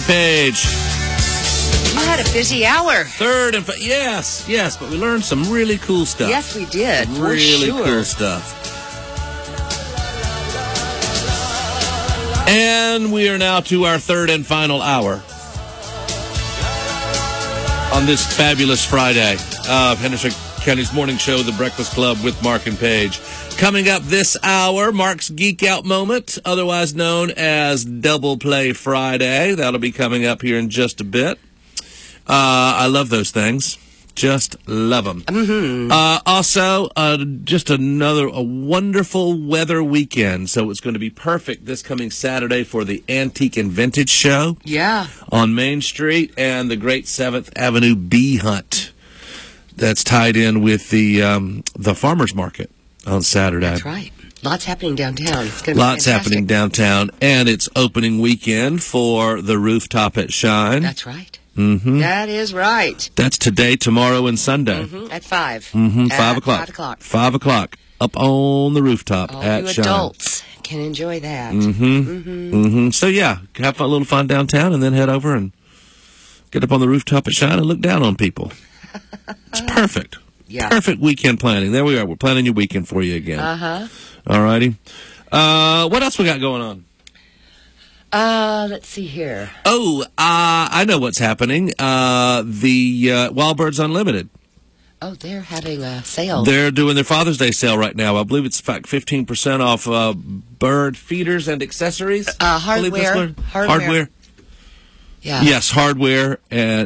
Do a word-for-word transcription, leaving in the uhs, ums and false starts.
Page. You had a busy hour. Third and fi- yes, yes, but we learned some really cool stuff. Yes, we did. For Really sure. cool stuff. And we are now to our third and final hour on this fabulous Friday of Henderson County's morning show, The Breakfast Club with Mark and Paige. Coming up this hour, Mark's Geek Out Moment, otherwise known as Double Play Friday. That'll be coming up here in just a bit. Uh, I love those things. Just love them. Mm-hmm. Uh, also, uh, just another a wonderful weather weekend. So it's going to be perfect this coming Saturday for the Antique and Vintage Show. Yeah. On Main Street and the Great Seventh Avenue Bee Hunt. That's tied in with the um, the Farmers Market on Saturday. That's right. Lots happening downtown. It's going to be Lots fantastic. happening downtown. And it's opening weekend for the Rooftop at Shine. That's right. Mm-hmm. That is right. That's today, tomorrow, and Sunday. Mm-hmm. At five. Mm-hmm. At Five o'clock. Five o'clock. Five o'clock. Up on the rooftop All at you Shine. adults can enjoy that. Mm-hmm. Mm-hmm. Mm-hmm. So, yeah, have a little fun downtown and then head over and get up on the rooftop at Shine and look down on people. It's perfect. Yeah. Perfect weekend planning. There we are. We're planning your weekend for you again. Uh-huh. All righty. Uh, what else we got going on? Uh, let's see here. Oh, uh, I know what's happening. Uh, the uh, Wild Birds Unlimited. Oh, they're having a sale. They're doing their Father's Day sale right now. I believe it's in fact fifteen percent off uh, bird feeders and accessories. Uh, hardware. Hardware. Hardware. Hardware. Yeah. Yes, hardware and